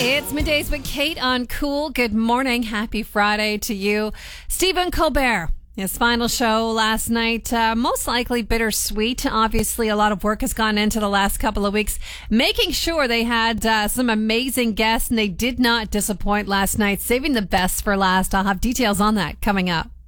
It's Middays with Kate on Cool. Good morning. Happy Friday to you. Stephen Colbert, his final show last night, most likely bittersweet. Obviously, a lot of work has gone into the last couple of weeks, making sure they had some amazing guests, and they did not disappoint last night, saving the best for last. I'll have details on that coming up.